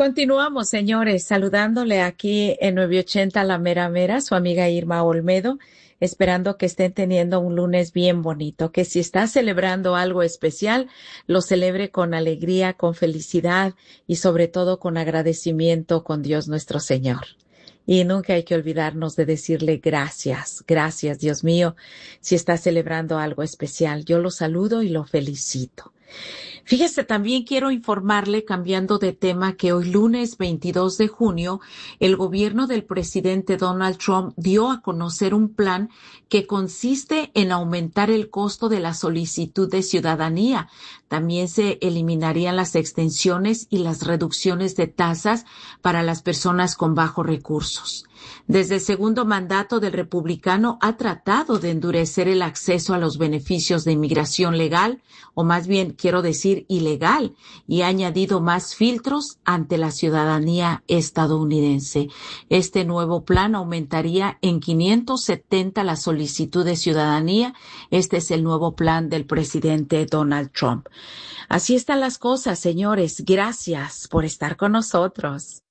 Continuamos, señores, saludándole aquí en 980 La Mera Mera, su amiga Irma Olmedo, esperando que estén teniendo un lunes bien bonito, que si está celebrando algo especial, lo celebre con alegría, con felicidad y sobre todo con agradecimiento con Dios nuestro Señor. Y nunca hay que olvidarnos de decirle gracias, gracias, Dios mío, si está celebrando algo especial. Yo lo saludo y lo felicito. Fíjese, también quiero informarle, cambiando de tema, que hoy lunes 22 de junio, el gobierno del presidente Donald Trump dio a conocer un plan que consiste en aumentar el costo de la solicitud de ciudadanía. También se eliminarían las extensiones y las reducciones de tasas para las personas con bajos recursos. Desde el segundo mandato del republicano ha tratado de endurecer el acceso a los beneficios de inmigración legal, o más bien quiero decir ilegal, y ha añadido más filtros ante la ciudadanía estadounidense. Este nuevo plan aumentaría en 570 la solicitud de ciudadanía. Este es el nuevo plan del presidente Donald Trump. Así están las cosas, señores. Gracias por estar con nosotros.